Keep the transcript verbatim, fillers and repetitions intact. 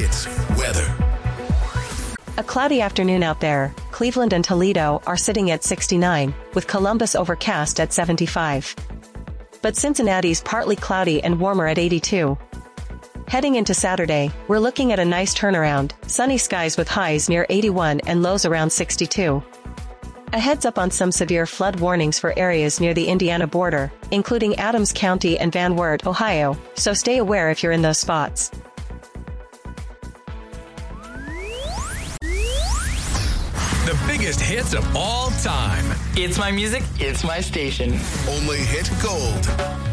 Hits weather. A cloudy afternoon out there. Cleveland and Toledo are sitting at sixty-nine, with Columbus overcast at seventy-five. But Cincinnati's partly cloudy and warmer at eighty-two. Heading into Saturday, we're looking at a nice turnaround, sunny skies with highs near eighty-one and lows around sixty-two. A heads up on some severe flood warnings for areas near the Indiana border, including Adams County and Van Wert, Ohio, so stay aware if you're in those spots. The biggest hits of all time. It's my music, it's my station. Only hit gold.